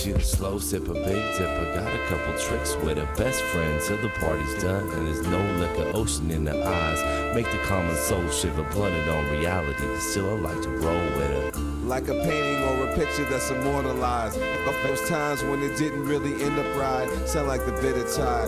She the slow sipper, big dipper, got a couple tricks with her best friend till the party's done and there's no liquor, ocean in her eyes, make the common soul shiver, blunted on reality, but still I like to roll with her. Like a painting or a picture that's immortalized. Of those times when it didn't really end up right. Sound like the bitter tide